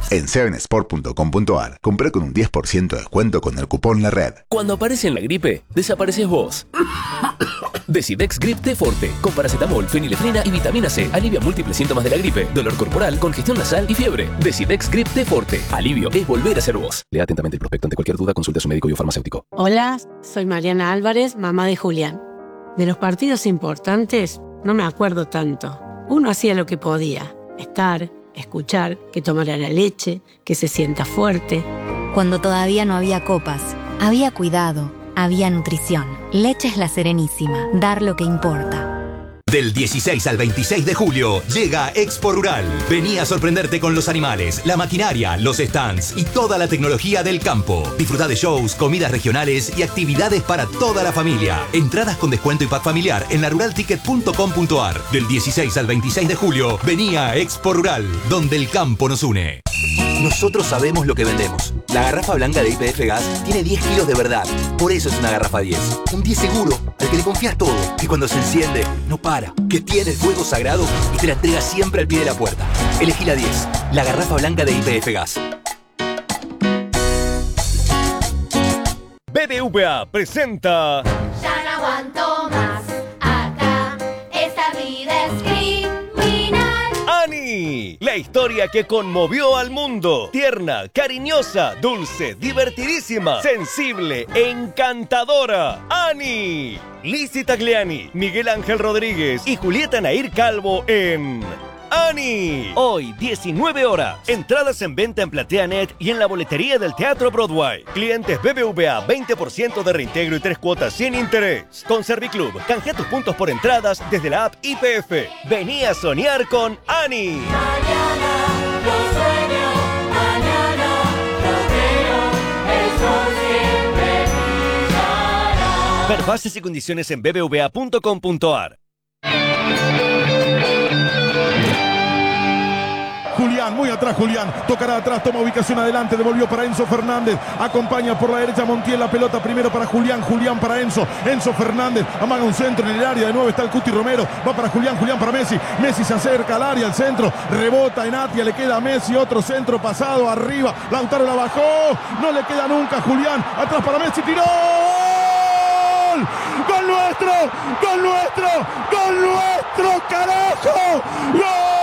en 7sport.com.ar. Comprá con un 10% de descuento con el cupón La Red. Cuando aparece en la gripe, desapareces vos. Decidex Grip T Forte, con paracetamol, fenilefrina y vitamina C. Alivia múltiples síntomas de la gripe, dolor corporal, congestión nasal y fiebre. Decidex Grip T Forte. Alivio es volver a ser vos. Lea atentamente el prospecto. Ante cualquier duda, consulte a su médico y o farmacéutico. Hola, soy Mariana Álvarez, mamá de Julián. De los partidos importantes, no me acuerdo tanto. Uno hacía lo que podía. Estar, escuchar, que tomara la leche, que se sienta fuerte. Cuando todavía no había copas, había cuidado, había nutrición. Leches La Serenísima. Dar lo que importa. Del 16 al 26 de julio llega Expo Rural. Vení a sorprenderte con los animales, la maquinaria, los stands y toda la tecnología del campo. Disfruta de shows, comidas regionales y actividades para toda la familia. Entradas con descuento y pack familiar en laruralticket.com.ar. Del 16 al 26 de julio, vení a Expo Rural, donde el campo nos une. Nosotros sabemos lo que vendemos. La garrafa blanca de YPF Gas tiene 10 kilos de verdad. Por eso es una garrafa 10. Un 10 seguro, al que le confías todo. Que cuando se enciende, no para. Que tiene el fuego sagrado y te la entrega siempre al pie de la puerta. Elegí la 10. La garrafa blanca de YPF Gas. BBVA presenta... Ya no aguanto más. Acá, esta vida es criminal. ¡Ani! La historia que conmovió al mundo. Tierna, cariñosa, dulce, divertidísima, sensible, encantadora. ¡Ani! Lizzy Tagliani, Miguel Ángel Rodríguez y Julieta Nair Calvo en... ¡Ani! Hoy, 19 horas. Entradas en venta en PlateaNet y en la boletería del Teatro Broadway. Clientes BBVA, 20% de reintegro y 3 cuotas sin interés. Con Serviclub, canjea tus puntos por entradas desde la app IPF. Vení a soñar con Ani. Mañana lo sueño, mañana lo creo, el sol siempre brillará. Ver bases y condiciones en bbva.com.ar. Julián, muy atrás Julián, tocará atrás, toma ubicación adelante, devolvió para Enzo Fernández, acompaña por la derecha Montiel, la pelota primero para Julián, Julián para Enzo Fernández, amaga un centro en el área, de nuevo está el Cuti Romero, va para Julián para Messi, Messi se acerca al área, al centro, rebota en Atia, le queda a Messi, otro centro pasado, arriba, Lautaro la bajó, no le queda nunca Julián, atrás para Messi, tiró, ¡gol nuestro! ¡Gol nuestro! ¡Gol nuestro, carajo! ¡Gol!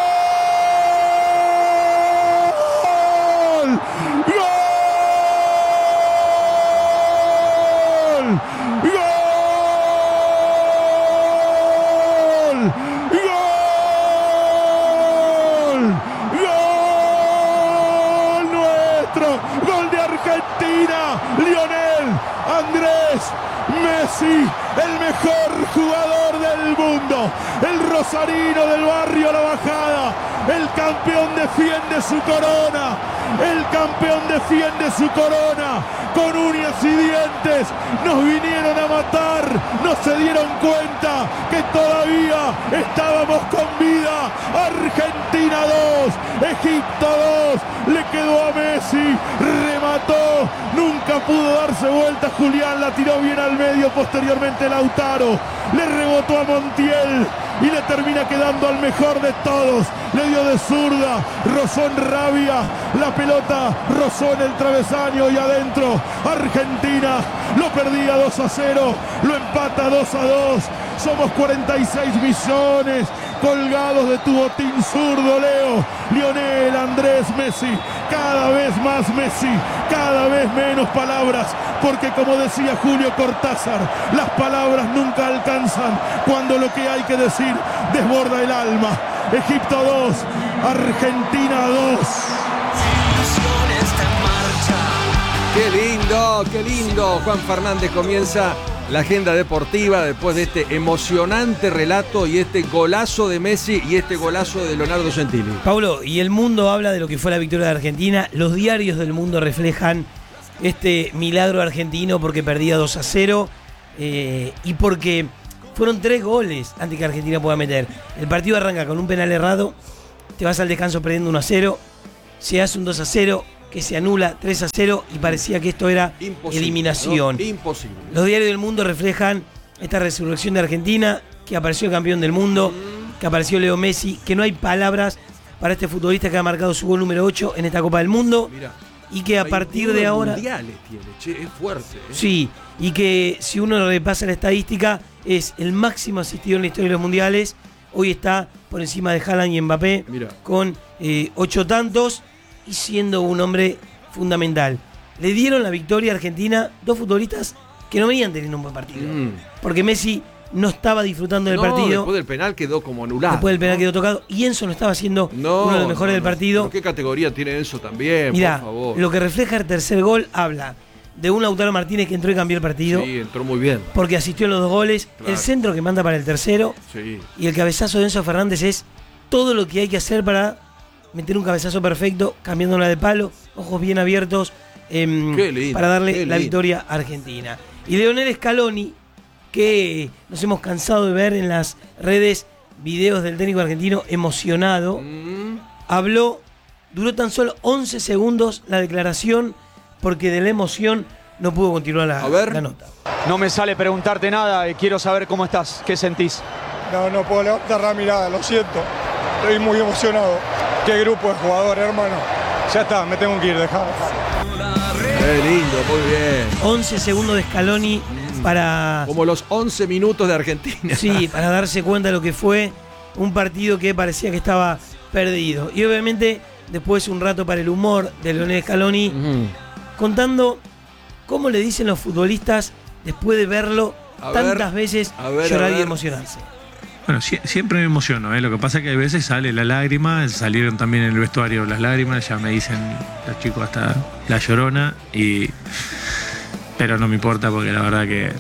Gol de Argentina, Lionel Andrés Messi, el mejor jugador del mundo, el rosarino del barrio La Bajada, el campeón defiende su corona, el campeón defiende su corona, con uñas y dientes, nos vinieron a matar, no se dieron cuenta que todavía estábamos con vida. Argentina 2, Egipto 2, le quedó a Messi, remató, nunca pudo darse vuelta Julián, la tiró bien al medio, posteriormente Lautaro, le rebotó a Montiel y le termina quedando al mejor de todos, le dio de zurda, rozó en Rabia, la pelota rozó en el travesaño y adentro, Argentina lo perdía 2-0, lo empata 2-2, somos 46 millones colgados de tu botín zurdo, Leo, Lionel Andrés Messi, cada vez más Messi, cada vez menos palabras, porque como decía Julio Cortázar, las palabras nunca alcanzan cuando lo que hay que decir desborda el alma. Egipto 2, Argentina 2. Qué lindo. Juan Fernández comienza la agenda deportiva después de este emocionante relato y este golazo de Messi y este golazo de Leonardo Gentili. Paulo, y el mundo habla de lo que fue la victoria de Argentina. Los diarios del mundo reflejan este milagro argentino porque perdía 2-0 y porque fueron 3 goles antes que Argentina pueda meter. El partido arranca con un penal errado, te vas al descanso perdiendo 1-0, se hace un 2-0 que se anula 3-0 y parecía que esto era imposible, eliminación. ¿No? Imposible. Los diarios del mundo reflejan esta resurrección de Argentina, que apareció campeón del mundo, que apareció Leo Messi, que no hay palabras para este futbolista que ha marcado su gol número 8 en esta Copa del Mundo. Mirá. Y que a partir de ahora... mundiales tiene, che, es fuerte. Sí, y que si uno repasa la estadística, es el máximo asistido en la historia de los mundiales. Hoy está por encima de Haaland y Mbappé, Mirá. con 8 tantos y siendo un hombre fundamental. Le dieron la victoria a Argentina 2 futbolistas que no venían teniendo un buen partido. Porque Messi no estaba disfrutando del partido. Después del penal quedó como anulado. Después del penal quedó tocado. Y Enzo no estaba siendo uno de los mejores del partido. ¿Qué categoría tiene Enzo también? Mirá, por favor. lo que refleja el tercer gol habla de un Lautaro Martínez que entró y cambió el partido. Sí, entró muy bien. Porque asistió en los 2 goles. Claro. El centro que manda para el tercero. Sí. Y el cabezazo de Enzo Fernández es todo lo que hay que hacer para meter un cabezazo perfecto, cambiándola de palo, ojos bien abiertos, para darle la victoria a Argentina. Y Lionel Scaloni, que nos hemos cansado de ver en las redes videos del técnico argentino emocionado, habló, duró tan solo 11 segundos la declaración, porque de la emoción no pudo continuar la nota. No me sale preguntarte nada y quiero saber cómo estás, qué sentís. No puedo levantar la mirada, lo siento. Estoy muy emocionado. Qué grupo de jugadores, hermano. Ya está, me tengo que ir, dejá. Qué lindo, muy bien. 11 segundos de Scaloni para... Como los 11 minutos de Argentina. Sí, para darse cuenta de lo que fue un partido que parecía que estaba perdido. Y obviamente después un rato para el humor de Lionel Scaloni, contando cómo le dicen los futbolistas después de verlo tantas veces llorar y emocionarse. Bueno, siempre me emociono, ¿eh? Lo que pasa es que a veces sale la lágrima, salieron también en el vestuario las lágrimas, ya me dicen los chicos hasta la llorona, pero no me importa porque la verdad que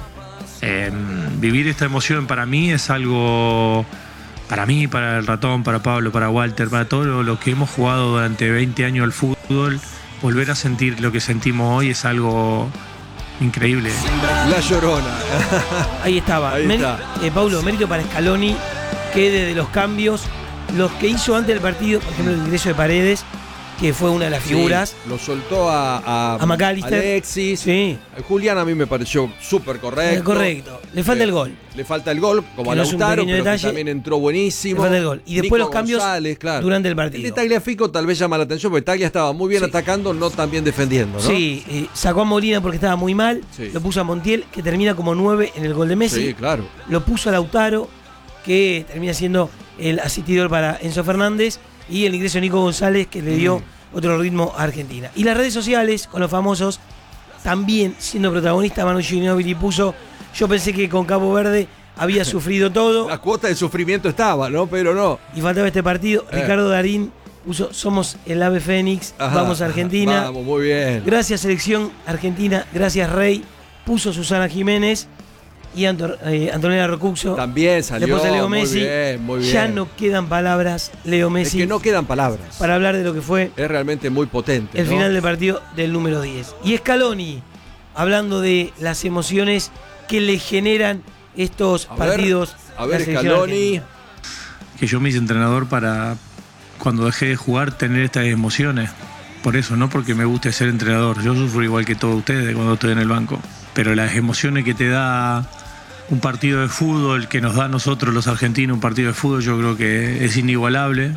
vivir esta emoción para mí es algo, para mí, para el Ratón, para Pablo, para Walter, para todos los que hemos jugado durante 20 años al fútbol, volver a sentir lo que sentimos hoy es algo increíble. La llorona. Ahí estaba. Paulo, mérito para Scaloni, que desde los cambios, los que hizo antes del partido, por ejemplo el ingreso de Paredes, que fue una de las figuras. Lo soltó a McAllister. Alexis. Sí. Julián a mí me pareció súper correcto. Correcto. Le falta el gol. Le falta el gol, como a Lautaro, pero que también entró buenísimo. Le falta el gol. Y después Nico los cambios González, claro. durante el partido. El de Tagliafico tal vez llama la atención, porque Taglia estaba muy bien atacando, no tan bien defendiendo, ¿no? Sí, sacó a Molina porque estaba muy mal. Sí. Lo puso a Montiel, que termina como 9 en el gol de Messi. Sí, claro. Lo puso a Lautaro, que termina siendo el asistidor para Enzo Fernández. Y el ingreso de Nico González, que le dio otro ritmo a Argentina. Y las redes sociales, con los famosos, también siendo protagonista, Manu Ginóbili puso: yo pensé que con Cabo Verde había sufrido todo. La cuota de sufrimiento estaba, ¿no? Pero no. Y faltaba este partido. Ricardo Darín puso: somos el ave fénix, vamos a Argentina. Vamos, muy bien. Gracias selección argentina, gracias Rey. Puso Susana Jiménez y Antonella Rocuxo. También salió. Después salió Messi. Muy bien, muy bien. Ya no quedan palabras, Leo Messi. Es que no quedan palabras. Para hablar de lo que fue. Es realmente muy potente. El final del partido del número 10. Y Scaloni, hablando de las emociones que le generan estos partidos. A ver, Scaloni. Que yo me hice entrenador para, cuando dejé de jugar, tener estas emociones. Por eso, no porque me guste ser entrenador. Yo sufro igual que todos ustedes cuando estoy en el banco. Pero las emociones que te da un partido de fútbol, que nos da a nosotros los argentinos un partido de fútbol, yo creo que es inigualable.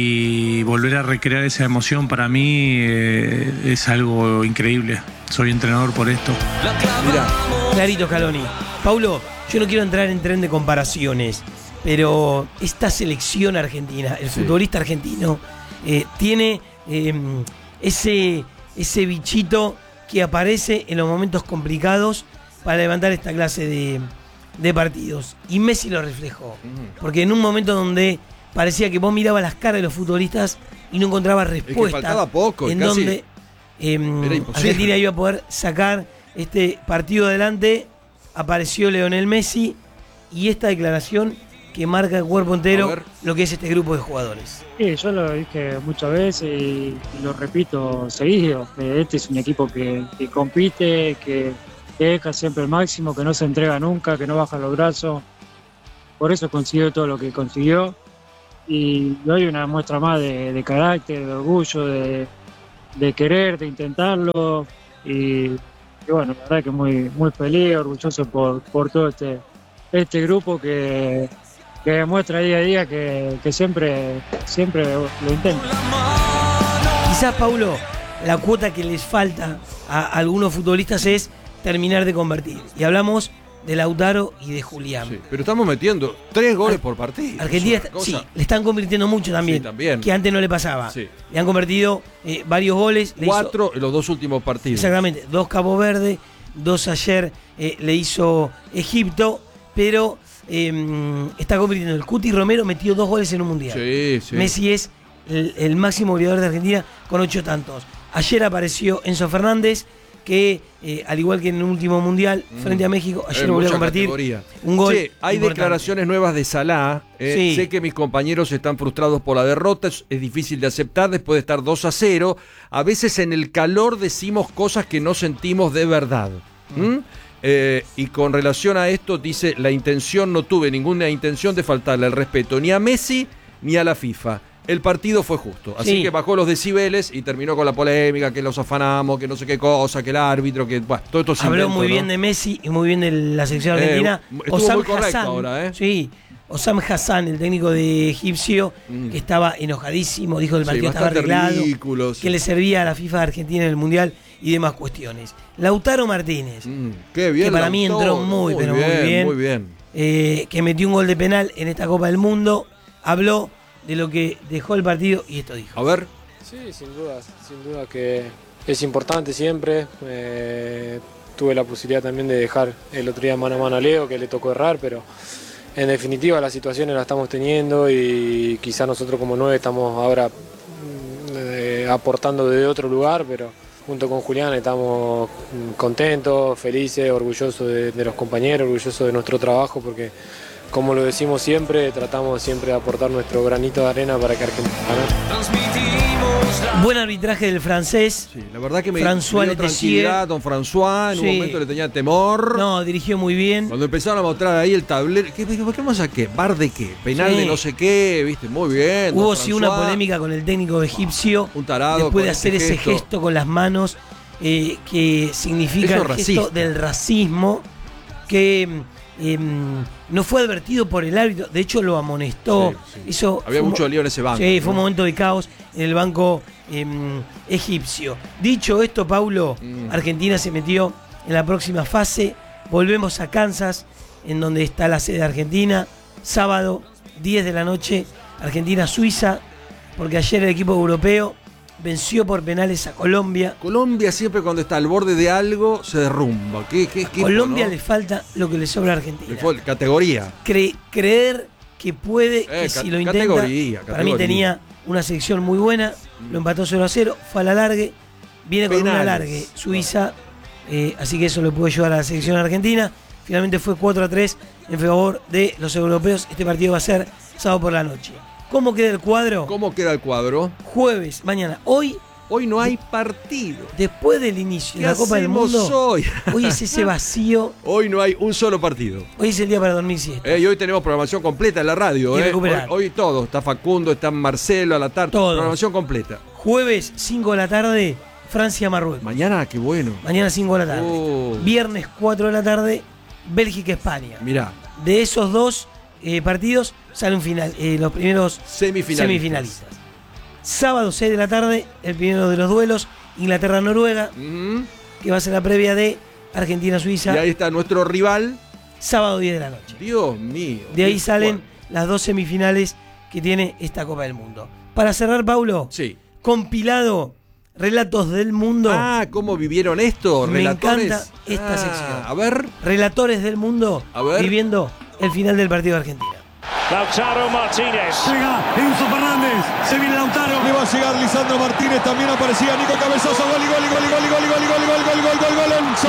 Y volver a recrear esa emoción para mí es algo increíble. Soy entrenador por esto. Mira, clarito Scaloni. Paulo, yo no quiero entrar en tren de comparaciones, pero esta selección argentina, el futbolista argentino, tiene ese bichito que aparece en los momentos complicados para levantar esta clase de partidos. Y Messi lo reflejó. Porque en un momento donde parecía que vos mirabas las caras de los futbolistas y no encontrabas respuesta, es que faltaba poco, en casi donde Argentina iba a poder sacar este partido adelante, apareció Lionel Messi y esta declaración que marca el cuerpo entero lo que es este grupo de jugadores. Sí, yo lo dije muchas veces y lo repito seguido. Este es un equipo que compite, que deja siempre el máximo, que no se entrega nunca, que no baja los brazos. Por eso consiguió todo lo que consiguió. Y hoy una muestra más de carácter, de orgullo, de querer, de intentarlo. Y bueno, la verdad que muy feliz, orgulloso por todo este grupo que demuestra día a día que siempre lo intenta. Quizás, Paulo, la cuota que les falta a algunos futbolistas es terminar de convertir. Y hablamos de Lautaro y de Julián. Sí, pero estamos metiendo 3 goles por partido. Argentina, sí, le están convirtiendo mucho también, sí, también. que antes no le pasaba. Sí. Le han convertido varios goles. 4 en los 2 últimos partidos. Exactamente, 2 Cabo Verde, 2 ayer le hizo Egipto, pero está convirtiendo. El Cuti Romero metió 2 goles en un mundial. Sí, sí. Messi es el máximo goleador de Argentina con 8 tantos. Ayer apareció Enzo Fernández, que al igual que en el último mundial frente a México, ayer volvió a convertir un gol. Sí, hay declaraciones nuevas de Salah. Sí. Sé que mis compañeros están frustrados por la derrota, es difícil de aceptar después de estar 2-0. A veces en el calor decimos cosas que no sentimos de verdad. Y con relación a esto dice, no tuve ninguna intención de faltarle el respeto ni a Messi ni a la FIFA. El partido fue justo, así que bajó los decibeles y terminó con la polémica, que los afanamos, que no sé qué cosa, que el árbitro, que bueno, todo esto es habló invento, muy ¿no? bien de Messi y muy bien de la selección argentina. Estuvo muy correcto ahora, Sí, Osam Hassan, el técnico de Egipcio, que estaba enojadísimo, dijo que el partido estaba arreglado, que le servía a la FIFA de Argentina en el Mundial y demás cuestiones. Lautaro Martínez, qué bien, que para mí entró muy bien. Que metió un gol de penal en esta Copa del Mundo, habló de lo que dejó el partido y esto dijo. A ver. Sí, sin duda que es importante siempre. Tuve la posibilidad también de dejar el otro día mano a mano a Leo, que le tocó errar, pero en definitiva las situaciones las estamos teniendo y quizás nosotros como 9 estamos ahora aportando desde otro lugar, pero junto con Julián estamos contentos, felices, orgullosos de los compañeros, orgullosos de nuestro trabajo, porque como lo decimos siempre, tratamos siempre de aportar nuestro granito de arena para que Argentina gane. Buen arbitraje del francés. Sí, la verdad que me François dio tranquilidad, don François, en un momento le tenía temor. No, dirigió muy bien. Cuando empezaron a mostrar ahí el tablero, ¿qué vamos a qué? ¿Bar de qué? ¿Penal de no sé qué? ¿Viste? Muy bien. Hubo sí una polémica con el técnico egipcio. Un tarado. Después de hacer ese gesto con las manos, que significa el gesto del racismo, que no fue advertido por el árbitro, de hecho lo amonestó. Eso había mucho lío en ese banco. Sí, fue un momento de caos en el banco egipcio. Dicho esto, Paulo, Argentina se metió en la próxima fase. Volvemos a Kansas, en donde está la sede de Argentina. Sábado, 10 de la noche, Argentina-Suiza, porque ayer el equipo europeo venció por penales a Colombia. Colombia siempre cuando está al borde de algo se derrumba. ¿Qué Colombia, ¿no? Le falta lo que le sobra a Argentina. Categoría. Creer que puede, que si lo intenta. Para mí tenía una selección muy buena, lo empató 0-0, fue a la largue, viene con una largue Suiza, así que eso le puede ayudar a la selección argentina. Finalmente fue 4-3 en favor de los europeos. Este partido va a ser sábado por la noche. ¿Cómo queda el cuadro? Jueves, mañana. Hoy no hay partido. Después del inicio de la Copa del Mundo. Hoy es ese vacío. Hoy no hay un solo partido. Hoy es el día para dormir siesta. Y hoy tenemos programación completa en la radio. Hoy todo. Está Facundo, está Marcelo, a la tarde. Todo. Programación completa. Jueves, 5 de la tarde, Francia-Marruecos. Mañana, qué bueno. Mañana, 5 de la tarde. Viernes, 4 de la tarde, Bélgica-España. Mirá. De esos dos partidos sale un final, los primeros semifinalistas. Sábado 6 de la tarde, el primero de los duelos, Inglaterra-Noruega, que va a ser la previa de Argentina-Suiza. Y ahí está nuestro rival. Sábado 10 de la noche. Dios mío. De ahí salen las dos semifinales que tiene esta Copa del Mundo. Para cerrar, Paulo, compilado Relatos del Mundo. ¿Cómo vivieron esto? Me encanta esta sección. A ver. Relatores del mundo viviendo el final del partido de Argentina. Lautaro Martínez. Llega Enzo Fernández. Se viene Lautaro. Le va a llegar Lisandro Martínez. También aparecía Nico Cabezoso. Gol. Enzo.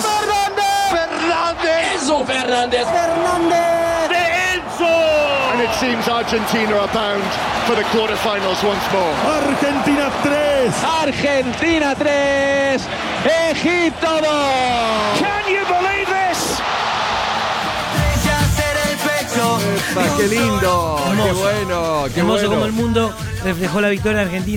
De Enzo. And it's seems Argentina are bound for the quarterfinals once more. Argentina 3. Argentina 3, Egipto 2. Can you believe this? ¡Qué lindo! Hermoso. ¡Qué bueno! ¡Qué Hermoso bueno! como el mundo reflejó la victoria argentina.